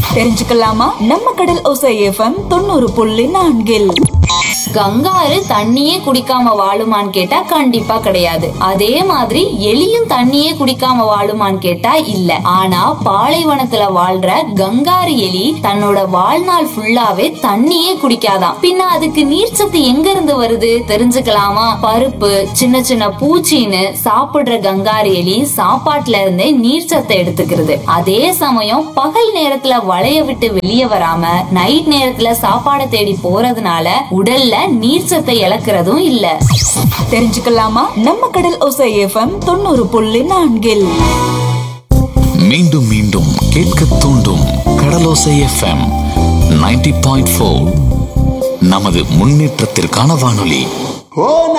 தெரிஞ்சுக்கலாமா? நம்ம கடல் ஓசை எஃப்எம் 90.4. கங்காரு தண்ணியே குடிக்காம வாழுமான்னு கேட்டா கண்டிப்பா கிடையாது. அதே மாதிரி எலியும் தண்ணியே குடிக்காம வாழுமான்னு கேட்டா இல்ல. ஆனா பாலைவனத்துல வாழ்ற கங்காரு எலி தன்னோட வாழ்நாள் ஃபுல்லாவே தண்ணியே குடிக்காதாம். பின்ன அதுக்கு நீர்ச்சத்து எங்க இருந்து வருது தெரிஞ்சுக்கலாமா? பருப்பு, சின்ன சின்ன பூச்சின்னு சாப்பிடுற கங்காரு எலி சாப்பாட்டுல இருந்தே நீர்ச்சத்தை எடுத்துக்கிறது. அதே சமயம் பகல் நேரத்துல வளைய விட்டு வெளியே வராம நைட் நேரத்துல சாப்பாடை தேடி போறதுனால உடல்ல நீர்ச்சத்தை இழக்கிறதும் இல்ல. தெரிஞ்சுக்கலாமா? நம்ம கடல் ஓசை எஃப்எம் 90.4. மீண்டும் மீண்டும் கேட்க தூண்டும் கடலோசை எஃப்எம் 90.4. நமது முன்னேற்றத்திற்கான வானொலி.